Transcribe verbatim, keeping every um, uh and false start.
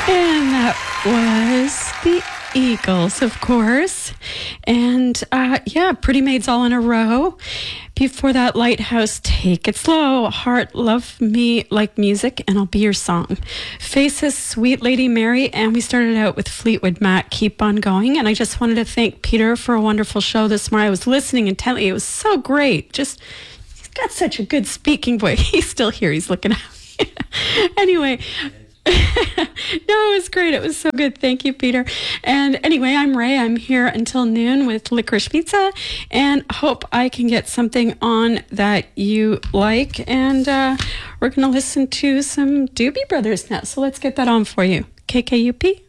And that was the Eagles, of course. And uh, yeah, Pretty Maids All in a Row. Before that, Lighthouse, Take It Slow. Heart, Love Me Like Music, and I'll Be Your Song. Faces, Sweet Lady Mary. And we started out with Fleetwood Mac, Keep On Going. And I just wanted to thank Peter for a wonderful show this morning. I was listening intently. It was so great. Just, he's got such a good speaking voice. He's still here. He's looking at me. Anyway. No, it was great. It was so good. Thank you, Peter. And anyway, I'm Ray. I'm here until noon with Licorice Pizza, and hope I can get something on that you like. And uh, we're going to listen to some Doobie Brothers now. So let's get that on for you. K K U P.